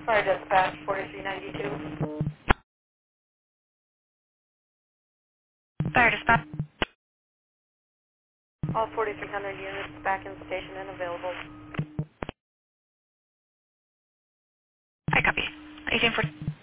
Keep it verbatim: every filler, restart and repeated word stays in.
Fire dispatch forty-three ninety-two. Fire dispatch. All forty-three hundred units back in station and available. I copy. eighteen forty.